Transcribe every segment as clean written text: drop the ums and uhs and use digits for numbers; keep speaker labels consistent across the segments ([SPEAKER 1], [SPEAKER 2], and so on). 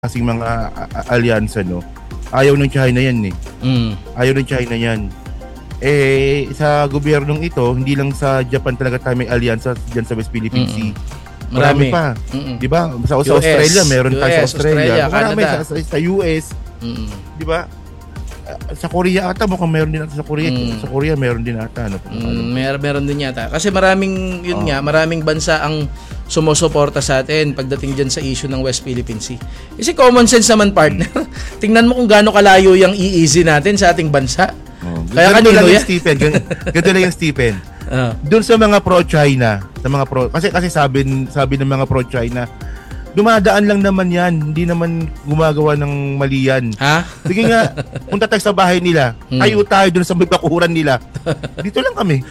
[SPEAKER 1] kasing mga alyansa, no? Ayaw ng China yan eh. Ayaw ng China yan. Sa gobyernong ito, hindi lang sa Japan talaga tayo may alyansa dyan sa West Philippine Sea. Marami pa. Di ba? Sa Australia, meron tayo sa Australia. Marami sa US. Di ba? Sa Korea ata, mukhang meron din ata sa Korea. Sa Korea, meron din ata. Ano?
[SPEAKER 2] Meron din yata. Kasi maraming bansa ang sumusuporta sa atin pagdating dyan sa issue ng West Philippine Sea. Kasi common sense naman, partner. Tingnan mo kung gaano kalayo yung EEZ natin sa ating bansa. Kaya kanino yan? Ganito lang yung Stephen. Doon sa mga pro-China, kasi sabi ng mga pro-China, dumadaan lang naman yan, hindi naman gumagawa ng mali yan. Sige nga, punta tayo sa bahay nila, tayo doon sa may bakuran nila. Dito lang kami.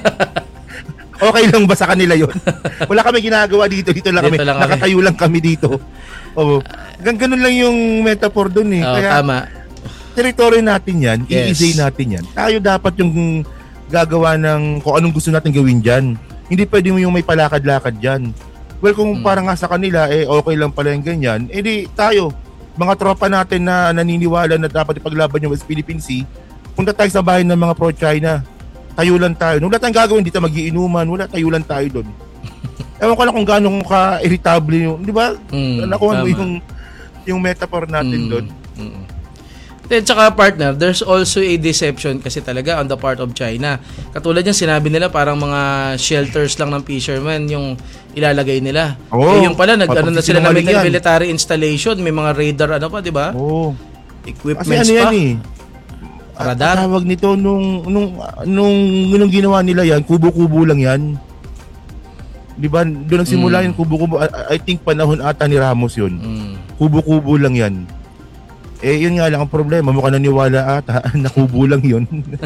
[SPEAKER 2] Okay lang ba sa kanila yun? Wala kami ginagawa dito lang kami. Nakatayo lang kami dito. Ganun lang yung metaphor doon eh. Kaya, tama.
[SPEAKER 1] Territory natin yan, EEZ natin yan. Tayo dapat yung gagawa ng kung anong gusto natin gawin dyan. Hindi pwede mo yung may palakad-lakad dyan. Well, kung parang nga sa kanila, okay lang pala yung ganyan, di tayo, mga tropa natin na naniniwala na dapat ipaglaban yung West Philippine Sea, punta tayo sa bahay ng mga pro-China. Tayo lang tayo. Wala tayong gagawin, hindi tayo magiinuman, tayo lang tayo doon. Ewan ko lang kung gaano ka-irritable yung, di ba? Nakuha mo yung metaphor natin doon.
[SPEAKER 2] Then, tsaka partner, there's also a deception kasi talaga on the part of China. Katulad yung sinabi nila, parang mga shelters lang ng fishermen yung ilalagay nila. Yung pala, nag-ano na sila na military installation, may mga radar, di ba? Equipments
[SPEAKER 1] kasi
[SPEAKER 2] pa.
[SPEAKER 1] Yan eh. Radar. Tawag nito, nung ginawa nila yan, kubo-kubo lang yan. Di ba? Doon nagsimula yung kubo-kubo. I think panahon ata ni Ramos yun. Kubo-kubo lang yan. Yun nga lang ang problema. Mukha naniwala ata. Nakubo lang yun.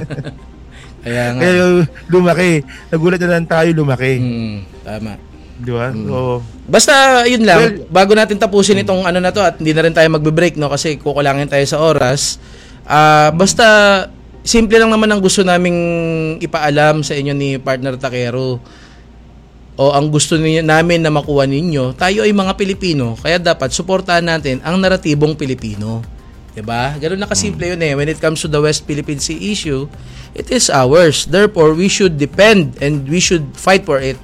[SPEAKER 1] Kaya lumaki. Nagulat na lang tayo, lumaki.
[SPEAKER 2] Tama.
[SPEAKER 1] Di ba? So,
[SPEAKER 2] basta yun lang. Bago natin tapusin itong na to at hindi na rin tayo magbe-break, no? Kasi kukulangin tayo sa oras. Basta simple lang naman ang gusto naming ipaalam sa inyo ni Partner Takero. O ang gusto namin na makuha ninyo, tayo ay mga Pilipino, kaya dapat suportahan natin ang naratibong Pilipino. Diba? Ganun na kasimple yun eh. When it comes to the West Philippine Sea issue, it is ours. Therefore, we should defend and we should fight for it.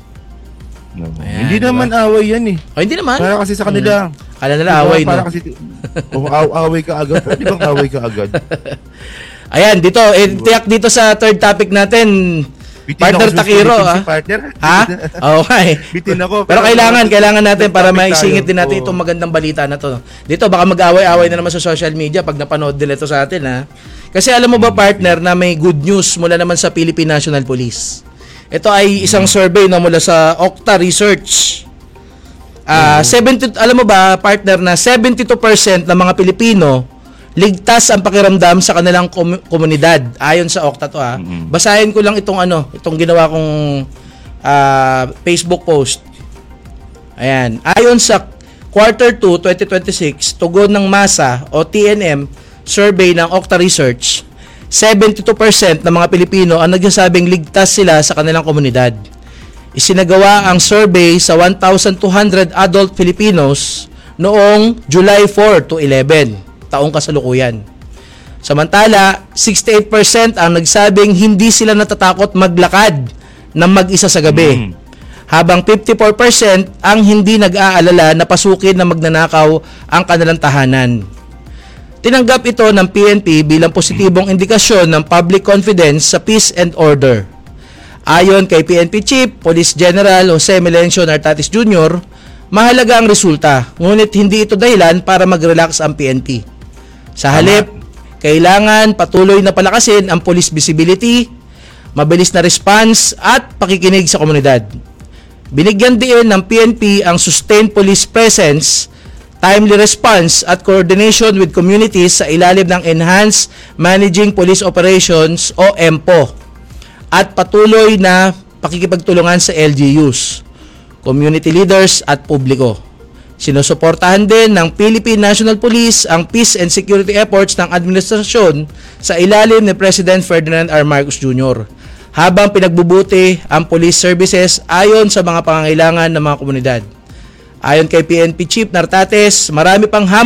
[SPEAKER 1] Ayan, hindi naman away yan eh.
[SPEAKER 2] Hindi naman.
[SPEAKER 1] Para kasi sa kanila.
[SPEAKER 2] Kala nila away,
[SPEAKER 1] para kasi away ka agad. Pwede bang away ka agad?
[SPEAKER 2] Ayan, dito. Tiyak dito sa third topic natin. Partner Takero,
[SPEAKER 1] partner?
[SPEAKER 2] Okay.
[SPEAKER 1] Bitin ako.
[SPEAKER 2] Pero kailangan natin para maisingit din natin itong magandang balita na to. Dito baka mag-away-away na naman sa social media pag napanood nila ito sa atin, ha. Kasi alam mo ba, partner, na may good news mula naman sa Philippine National Police. Ito ay isang survey na mula sa Okta Research. Alam mo ba, partner, na 72% ng mga Pilipino ligtas ang pakiramdam sa kanilang komunidad. Ayon sa Okta to, ha. Basahin ko lang itong ginawa kong Facebook post. Ayan. Ayon sa Quarter 2, 2026, tugon ng masa o TNM survey ng Okta Research, 72% ng mga Pilipino ang nagsasabing ligtas sila sa kanilang komunidad. Isinagawa ang survey sa 1,200 adult Filipinos noong July 4 to 11. Taong kasalukuyan. Samantala, 68% ang nagsabing hindi sila natatakot maglakad ng mag-isa sa gabi. Habang 54% ang hindi nag-aalala na pasukin na magnanakaw ang kanilang tahanan. Tinanggap ito ng PNP bilang positibong indikasyon ng public confidence sa peace and order. Ayon kay PNP Chief Police General Jose Melencio Nartatis Jr., mahalaga ang resulta, ngunit hindi ito dahilan para mag-relax ang PNP. Sa halip, kailangan patuloy na palakasin ang police visibility, mabilis na response at pakikinig sa komunidad. Binigyan din ng PNP ang sustained police presence, timely response at coordination with communities sa ilalim ng Enhanced Managing Police Operations o EMPO at patuloy na pakikipagtulungan sa LGUs, community leaders at publiko. Sinusuportahan din ng Philippine National Police ang peace and security efforts ng administrasyon sa ilalim ni President Ferdinand R. Marcos Jr. habang pinagbubuti ang police services ayon sa mga pangangailangan ng mga komunidad. Ayon kay PNP Chief Nartates, marami pang